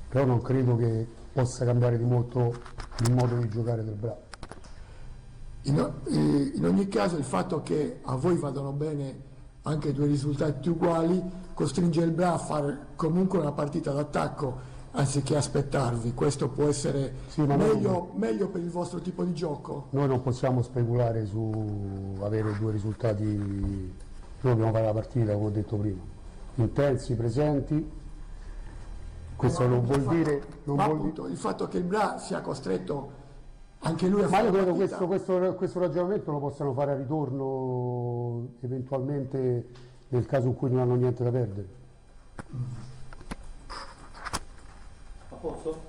però non credo che possa cambiare di molto il modo di giocare del Bra. In ogni caso il fatto che a voi vadano bene anche due risultati uguali costringe il Bra a fare comunque una partita d'attacco anziché aspettarvi. Questo può essere meglio per il vostro tipo di gioco? Noi non possiamo speculare su avere due risultati, noi dobbiamo fare la partita, come ho detto prima, intensi, presenti. Questo non vuol dire... il fatto che il Bra sia costretto anche lui a ma fare io credo partita... questo ragionamento lo possano fare a ritorno, eventualmente nel caso in cui non hanno niente da perdere. A posto?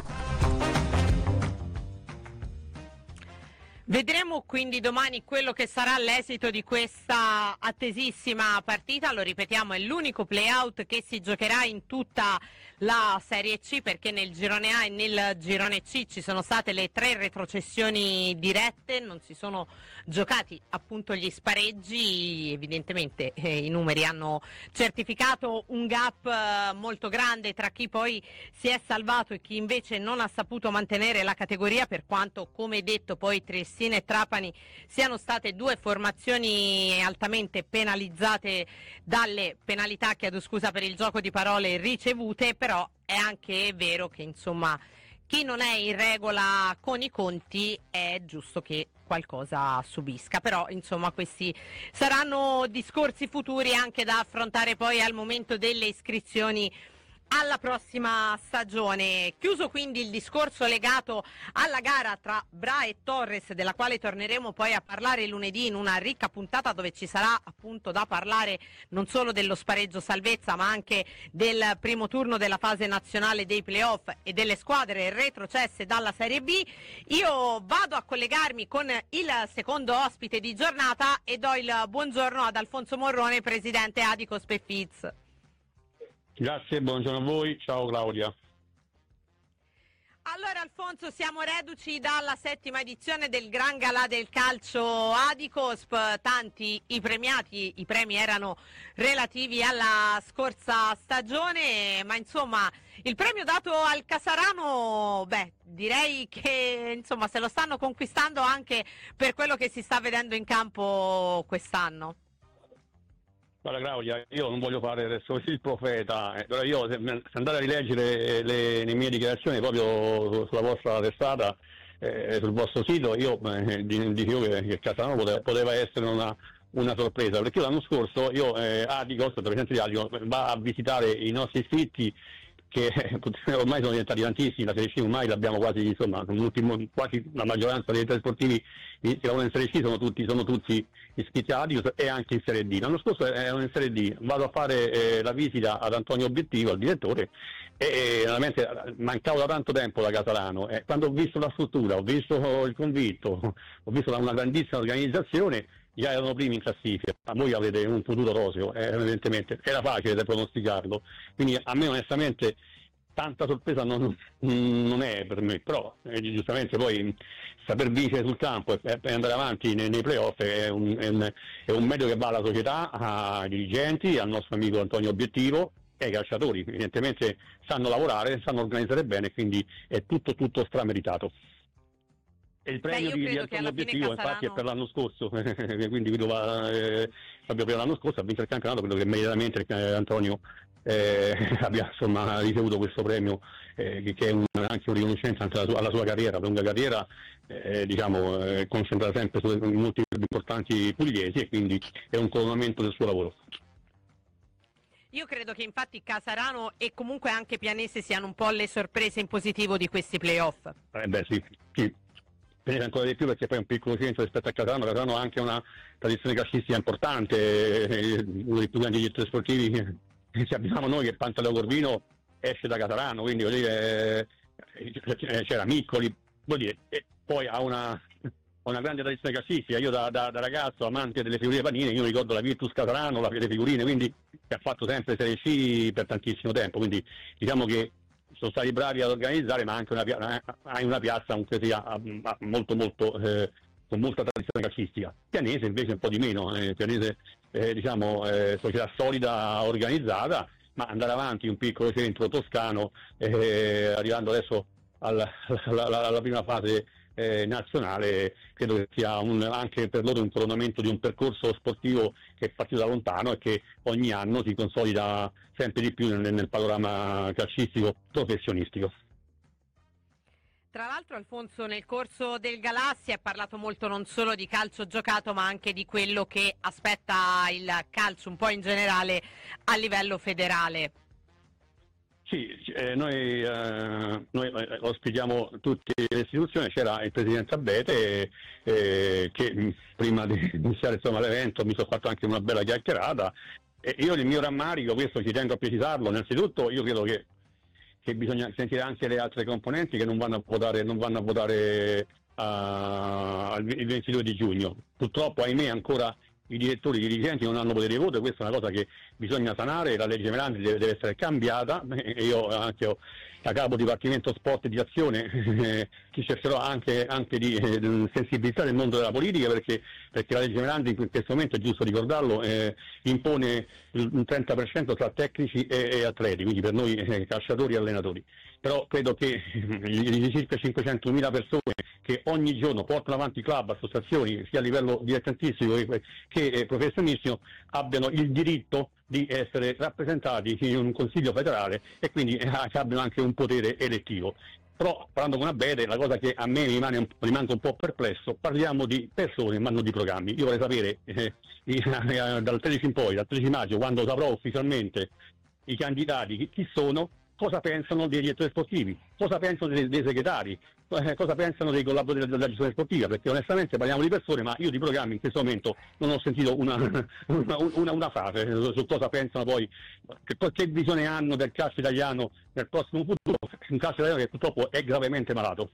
Vedremo quindi domani quello che sarà l'esito di questa attesissima partita. Lo ripetiamo, è l'unico play-out che si giocherà in tutta la Serie C, perché nel girone A e nel girone C ci sono state le 3 retrocessioni dirette, non si sono giocati appunto gli spareggi. Evidentemente i numeri hanno certificato un gap molto grande tra chi poi si è salvato e chi invece non ha saputo mantenere la categoria, per quanto, come detto, poi Triestina e Trapani siano state due formazioni altamente penalizzate dalle penalità, chiedo scusa per il gioco di parole, ricevute. Però è anche vero che insomma chi non è in regola con i conti è giusto che qualcosa subisca. Però insomma questi saranno discorsi futuri anche da affrontare poi al momento delle iscrizioni alla prossima stagione. Chiuso quindi il discorso legato alla gara tra Bra e Torres, della quale torneremo poi a parlare lunedì in una ricca puntata dove ci sarà appunto da parlare non solo dello spareggio salvezza ma anche del primo turno della fase nazionale dei playoff e delle squadre retrocesse dalla Serie B. Io vado a collegarmi con il secondo ospite di giornata e do il buongiorno ad Alfonso Morrone, presidente Adicos Peffiz. Grazie, buongiorno a voi, ciao Claudia. Allora Alfonso, siamo reduci dalla 7ª edizione del Gran Galà del Calcio Adicosp, tanti i premiati, i premi erano relativi alla scorsa stagione, ma insomma il premio dato al Casarano, direi che insomma se lo stanno conquistando anche per quello che si sta vedendo in campo quest'anno. Guarda Claudia, io non voglio fare adesso il profeta, però io se andate a rileggere le mie dichiarazioni proprio sulla vostra testata, sul vostro sito, io dicevo che Casarano poteva essere una sorpresa, perché l'anno scorso io Adicos, il presidente di Adicos, va a visitare i nostri iscritti che ormai sono diventati tantissimi, la Serie C ormai l'abbiamo quasi, insomma, quasi la maggioranza dei tre sportivi che lavorano in Serie C sono tutti iscritti a Adicos e anche in Serie D. L'anno scorso erano in Serie D, vado a fare la visita ad Antonio Obiettivo, al direttore, e veramente mancavo da tanto tempo da Casarano, e quando ho visto la struttura, ho visto il convitto, ho visto una grandissima organizzazione, già erano primi in classifica. Voi avete un futuro roseo, evidentemente era facile da pronosticarlo, quindi a me onestamente tanta sorpresa non è per me, però giustamente poi saper vincere sul campo e andare avanti nei playoff è un merito che va alla società, ai dirigenti, al nostro amico Antonio Obiettivo e ai calciatori. Evidentemente sanno lavorare, sanno organizzare bene, quindi è tutto strameritato. E il premio di Antonio Obiettivo infatti è per l'anno scorso, quindi proprio per l'anno scorso ha vinto il campionato, credo che immediatamente Antonio abbia insomma ricevuto questo premio, che è anche un riconoscimento anche alla sua carriera, lunga carriera, concentrata sempre su molti importanti pugliesi, e quindi è un coronamento del suo lavoro. Io credo che infatti Casarano e comunque anche Pianese siano un po' le sorprese in positivo di questi playoff. Sì. Ancora di più, perché poi è un piccolo centro rispetto a Casarano ha anche una tradizione calcistica importante, uno dei più grandi direttori sportivi che abbiamo noi, che è Pantaleo Corvino, esce da Casarano, quindi vuol dire, c'era Miccoli, vuol dire, e poi ha una grande tradizione calcistica. Io da ragazzo amante delle figurine panine, io ricordo la Virtus Casarano, le figurine, quindi che ha fatto sempre Serie C per tantissimo tempo, quindi diciamo che sono stati bravi ad organizzare, ma anche una piazza comunque sia molto con molta tradizione calcistica. Pianese invece un po' di meno, Pianese società solida, organizzata, ma andare avanti un piccolo centro toscano, arrivando adesso alla prima fase nazionale, credo che sia anche per loro un coronamento di un percorso sportivo che è partito da lontano e che ogni anno si consolida sempre di più nel panorama calcistico professionistico. Tra l'altro, Alfonso, nel corso del Galà si è parlato molto non solo di calcio giocato, ma anche di quello che aspetta il calcio un po' in generale a livello federale. Sì, noi ospitiamo tutte le istituzioni. C'era il presidente Abete che prima di iniziare insomma, l'evento mi sono fatto anche una bella chiacchierata, e io il mio rammarico, questo ci tengo a precisarlo, innanzitutto io credo che bisogna sentire anche le altre componenti che non vanno a votare il 22 di giugno. Purtroppo, ahimè, ancora i direttori, i dirigenti non hanno potere di voto, e questa è una cosa che bisogna sanare. La legge Melandri deve essere cambiata, e io anche da capo dipartimento sport e di azione ci cercherò anche di sensibilizzare il mondo della politica, perché la legge Melandri in questo momento, è giusto ricordarlo, impone un 30% tra tecnici e atleti, quindi per noi calciatori e allenatori. Però credo che i circa 500.000 persone che ogni giorno portano avanti club, associazioni, sia a livello dilettantistico che professionistico, abbiano il diritto di essere rappresentati in un consiglio federale, e quindi abbiano anche un potere elettivo. Però, parlando con Abete, la cosa che a me rimane un po' perplesso: parliamo di persone ma non di programmi. Io vorrei sapere dal 13 in poi, dal 13 maggio, quando saprò ufficialmente i candidati chi sono, cosa pensano dei direttori sportivi, cosa pensano dei segretari, cosa pensano dei collaboratori della gestione sportiva, perché onestamente parliamo di persone, ma io di programmi in questo momento non ho sentito una frase su cosa pensano poi, che visione hanno del calcio italiano nel prossimo futuro, un calcio italiano che purtroppo è gravemente malato.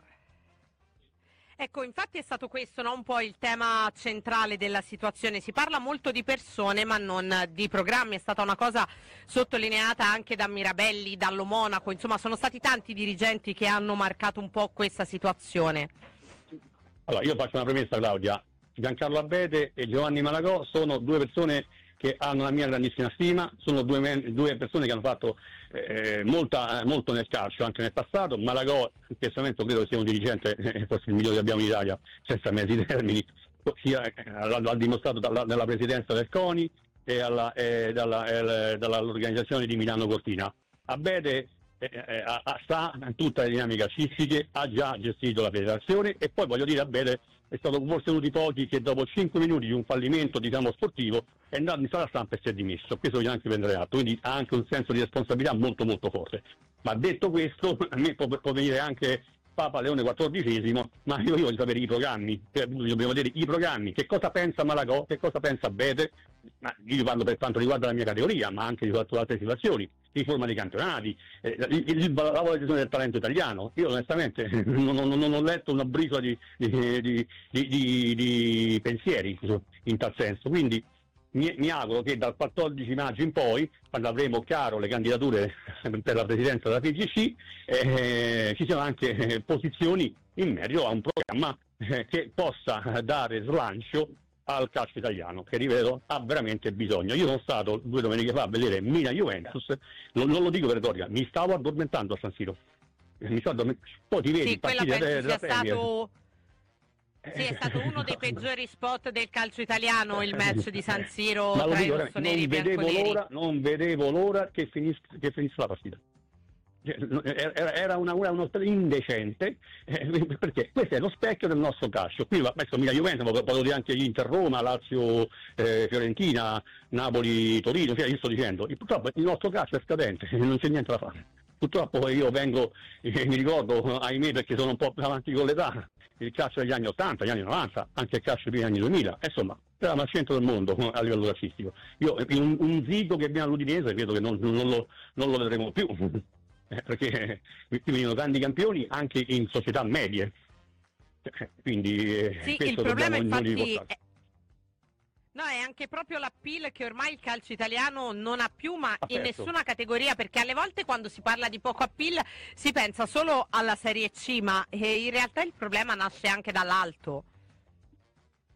Ecco, infatti è stato questo, no, un po' il tema centrale della situazione. Si parla molto di persone ma non di programmi, è stata una cosa sottolineata anche da Mirabelli, dallo Monaco, insomma sono stati tanti dirigenti che hanno marcato un po' questa situazione. Allora, io faccio una premessa, Claudia. Giancarlo Abete e Giovanni Malagò sono due persone che hanno la mia grandissima stima, sono due persone che hanno fatto molto nel calcio, anche nel passato. Malagò in questo momento credo sia un dirigente, forse il migliore che abbiamo in Italia, senza mezzi termini, l'ha dimostrato nella presidenza del CONI e dall'organizzazione di Milano Cortina. Abete sa tutte le dinamiche calcistiche, ha già gestito la federazione, e poi voglio dire, Abete è stato forse uno di pochi che dopo 5 minuti di un fallimento, diciamo, sportivo, è andato in sala stampa e si è dimesso. Questo bisogna anche prendere atto, quindi ha anche un senso di responsabilità molto molto forte. Ma detto questo, a me può venire anche Papa Leone XIV, ma io voglio sapere i programmi, dobbiamo vedere i programmi, che cosa pensa Malagò, che cosa pensa Abete. Ma io parlo per quanto riguarda la mia categoria, ma anche di altre situazioni, riforma dei campionati, la valorizzazione del talento italiano. Io onestamente non ho letto una briciola di pensieri in tal senso, quindi mi auguro che dal 14 maggio in poi, quando avremo chiaro le candidature per la presidenza della FIGC, ci siano anche posizioni in merito a un programma che possa dare slancio al calcio italiano, che ripeto ha veramente bisogno. Io sono stato 2 domeniche fa a vedere Milan-Juventus, non lo dico per retorica, mi stavo addormentando a San Siro. Poi ti vedi, sì, quella penso sia stato... Sì, è stato uno dei peggiori spot del calcio italiano, il match di San Siro tra i rossoneri e i bianconeri. Non vedevo l'ora che finisse la partita. Era uno indecente, perché questo è lo specchio del nostro calcio. Qui adesso Milan-Juventus, posso dire anche Inter-Roma, Lazio-Fiorentina, Napoli-Torino, io sto dicendo, purtroppo il nostro calcio è scadente, non c'è niente da fare. Purtroppo io mi ricordo, ahimè, perché sono un po' avanti con l'età, il calcio degli anni 80, gli anni 90, anche il calcio degli anni 2000, insomma, eravamo al centro del mondo a livello calcistico. Io un Zico che viene all'Udinese credo che non lo vedremo più, perché qui vengono grandi campioni anche in società medie. Quindi sì, il problema infatti no, è anche proprio l'appeal che ormai il calcio italiano non ha più, ma in nessuna categoria, perché alle volte quando si parla di poco appeal si pensa solo alla Serie C, ma in realtà il problema nasce anche dall'alto.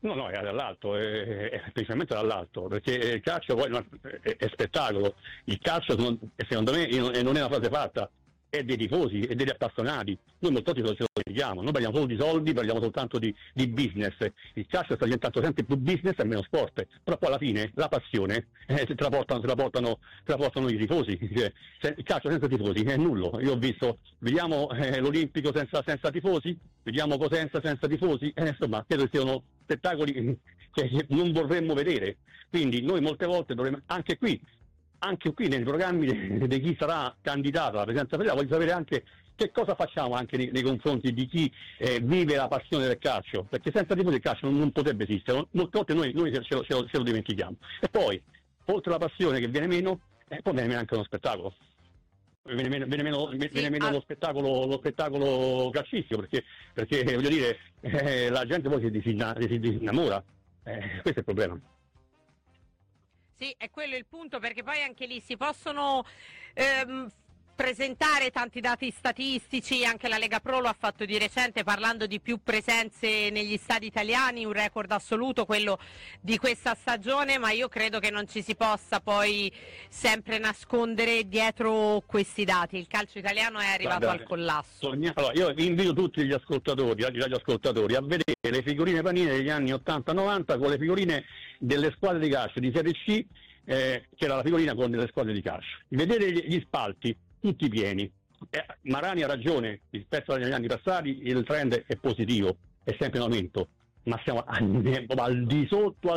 No, è dall'alto, principalmente dall'alto, perché il calcio poi è spettacolo, il calcio secondo me non è una frase fatta, è dei tifosi, è degli appassionati, noi molto ce lo vediamo, noi parliamo solo di soldi, parliamo soltanto di business, il calcio sta diventando sempre più business e meno sport, però poi alla fine la passione te la portano i tifosi, cioè, il calcio senza tifosi è nullo, io ho visto, vediamo l'Olimpico senza tifosi, vediamo Cosenza senza tifosi, insomma credo che siano spettacoli che non vorremmo vedere, quindi noi molte volte dovremmo, anche qui nei programmi di chi sarà candidato alla presidenza federale, voglio sapere anche che cosa facciamo anche nei confronti di chi vive la passione del calcio, perché senza tifosi il calcio non potrebbe esistere, molte volte noi ce lo dimentichiamo. E poi, oltre alla passione che viene meno, poi viene meno anche uno spettacolo. Viene meno lo spettacolo calcistico, perché voglio dire, la gente poi si innamora, questo è il problema. Sì, è quello il punto, perché poi anche lì si possono presentare tanti dati statistici, anche la Lega Pro lo ha fatto di recente parlando di più presenze negli stadi italiani, un record assoluto quello di questa stagione, ma io credo che non ci si possa poi sempre nascondere dietro questi dati, il calcio italiano è arrivato al collasso. Allora, io invito tutti gli radioascoltatori a vedere le figurine panine degli anni 80-90 con le figurine delle squadre di calcio di Serie C, c'era la figurina con le squadre di calcio, vedete gli spalti tutti pieni, Marani ha ragione, rispetto agli anni passati il trend è positivo, è sempre in aumento, ma siamo al di sotto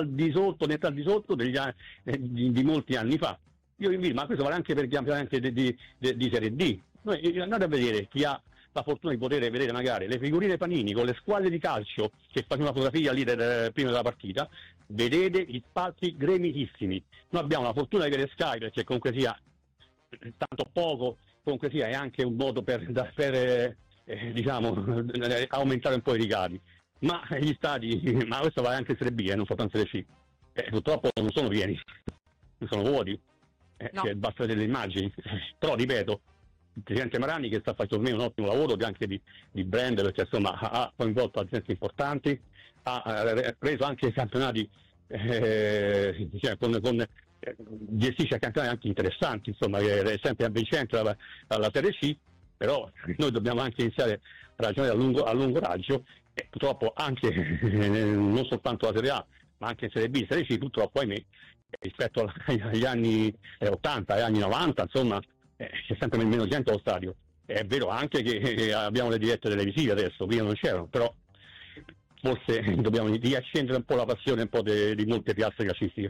di molti anni fa. Io invito, ma questo vale anche per gli campionati di Serie D. Noi andate a vedere chi ha la fortuna di poter vedere magari le figurine Panini con le squadre di calcio che fanno una fotografia lì prima della partita, vedete gli spalti gremitissimi. Noi abbiamo la fortuna di avere Sky, perché comunque sia tanto poco, comunque sia è anche un modo per diciamo aumentare un po' i ricavi, ma gli stadi, ma questo vale anche in Serie B, non soltanto Serie C, purtroppo non sono pieni, sono vuoti, No. basta vedere le immagini, però ripeto, il presidente Marani che sta facendo un ottimo lavoro anche di brand, perché insomma ha coinvolto gente importanti, ha preso anche i campionati gestisce campionati anche interessanti, insomma, che è sempre avvincente alla Serie C, però noi dobbiamo anche iniziare a ragionare a lungo raggio, e purtroppo anche non soltanto la Serie A, ma anche in Serie B, Serie C, purtroppo ahimè, rispetto agli anni 80 e anni 90, insomma, c'è sempre meno gente allo stadio. È vero anche che abbiamo le dirette televisive adesso, prima non c'erano, però forse dobbiamo riaccendere un po' la passione un po' di molte piazze calcistiche.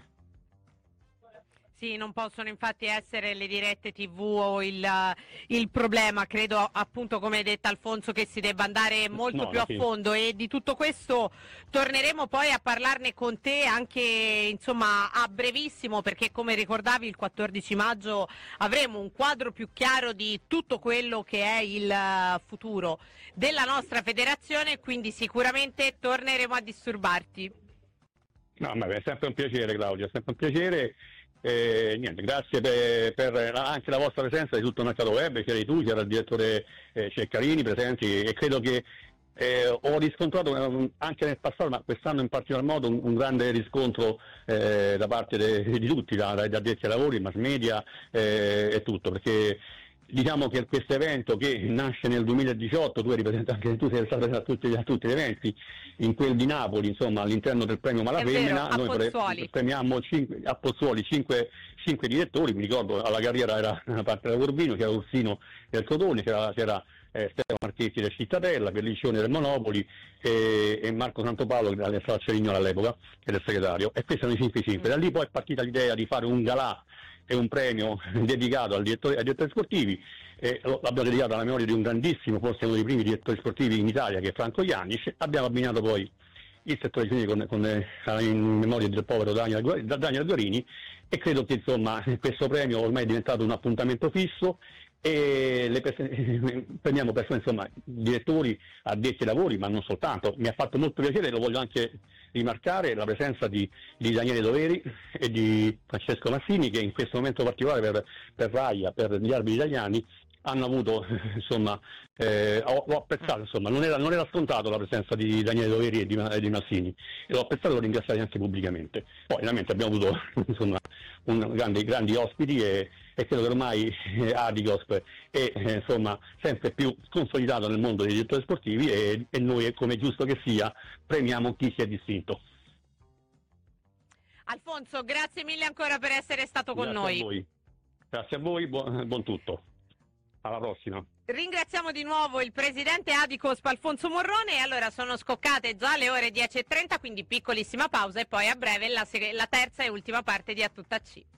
Sì, non possono infatti essere le dirette TV o il problema, credo appunto come hai detto Alfonso che si debba andare molto più a fondo, e di tutto questo torneremo poi a parlarne con te anche insomma a brevissimo, perché come ricordavi il 14 maggio avremo un quadro più chiaro di tutto quello che è il futuro della nostra federazione, quindi sicuramente torneremo a disturbarti. No, ma è sempre un piacere, Claudia, è sempre un piacere. Niente, grazie per anche la vostra presenza di tutto il mercato web, c'eri tu, c'era il direttore Ceccarini presenti, e credo che ho riscontrato anche nel passato, ma quest'anno in particolar modo, un grande riscontro da parte di tutti, dagli addetti ai lavori, mass media e tutto, perché diciamo che questo evento che nasce nel 2018, tu eri presente anche tu, sei stato a tutti gli eventi, in quel di Napoli, insomma, all'interno del premio Malafemmina, noi premiammo a Pozzuoli 5 direttori, mi ricordo alla carriera era una parte da Corbino, c'era Ursino del Cotone, c'era Stefano Marchetti del Cittadella, Perlicione del Monopoli e Marco Santopaolo che era stato Cerignola all'epoca, che era il segretario, e questi erano i 5. Da lì poi è partita l'idea di fare un galà e un premio dedicato ai direttori sportivi, l'abbiamo dedicato alla memoria di un grandissimo, forse uno dei primi direttori sportivi in Italia, che è Franco Iannic. Abbiamo abbinato poi il settore giovanile in memoria del povero Daniel Guarini, e credo che insomma questo premio ormai è diventato un appuntamento fisso, e premiamo persone, insomma, direttori, addetti ai lavori, ma non soltanto. Mi ha fatto molto piacere, lo voglio anche rimarcare, la presenza di Daniele Doveri e di Francesco Massini, che in questo momento particolare per Raia, per gli arbitri italiani, hanno avuto, insomma, ho apprezzato, insomma, non era scontato la presenza di Daniele Doveri e di Massini, e l'ho apprezzato e l'ho ringraziato anche pubblicamente. Poi veramente abbiamo avuto insomma, grandi ospiti e credo che ormai Adicosp è insomma, sempre più consolidato nel mondo dei direttori sportivi e noi, come è giusto che sia, premiamo chi si è distinto. Alfonso, grazie mille ancora per essere stato con noi. Grazie a voi, buon tutto. Alla prossima. Ringraziamo di nuovo il presidente Adicosp Alfonso Morrone e allora sono scoccate già le ore 10:30, quindi piccolissima pausa e poi a breve la terza e ultima parte di A Tutta C.